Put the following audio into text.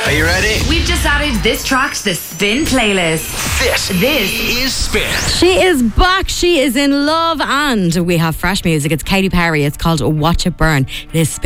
Are you ready? We've just added this track to the Spin playlist. This is Spin. She is back. She is in love, and we have fresh music. It's Katy Perry. It's called Watch It Burn. It is Spin.